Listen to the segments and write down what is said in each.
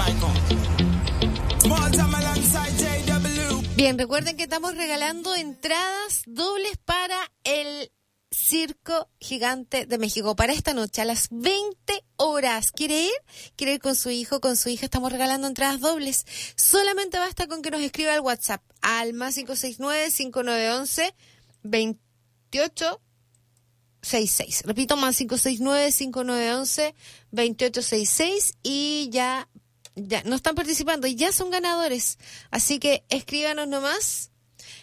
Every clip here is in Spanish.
Bien, recuerden que estamos regalando entradas dobles para el Circo Gigante de México para esta noche a las 20 horas. ¿Quiere ir? ¿Quiere ir con su hijo, con su hija? Estamos regalando entradas dobles. Solamente basta con que nos escriba al WhatsApp al más 569-5911-2866. Repito, más 569-5911-2866 y ya no están participando y ya son ganadores. Así que escríbanos nomás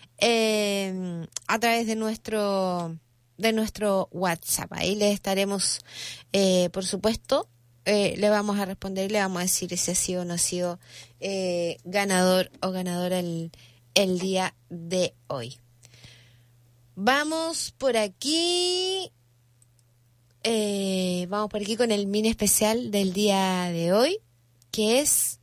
a través de nuestro WhatsApp. Ahí le estaremos, por supuesto, le vamos a responder y le vamos a decir si ha sido o no ha sido ganador o ganadora el día de hoy. Vamos por aquí con el mini especial del día de hoy, que es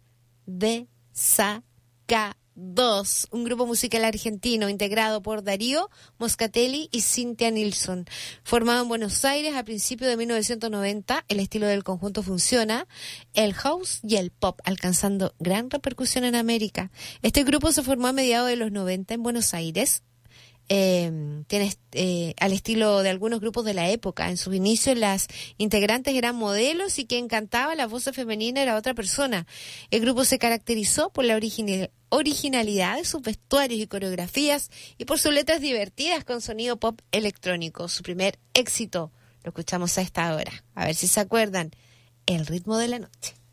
Desacados, un grupo musical argentino integrado por Darío Moscatelli y Cintia Nilsson. Formado en Buenos Aires a principios de 1990, el estilo del conjunto fusiona el house y el pop, alcanzando gran repercusión en América. Este grupo se formó a mediados de los 90 en Buenos Aires. Tiene al estilo de algunos grupos de la época. En sus inicios las integrantes eran modelos y quien cantaba la voz femenina era otra persona. El grupo se caracterizó por la originalidad de sus vestuarios y coreografías y por sus letras divertidas con sonido pop electrónico. Su primer éxito lo escuchamos a esta hora. A ver si se acuerdan. El ritmo de la noche.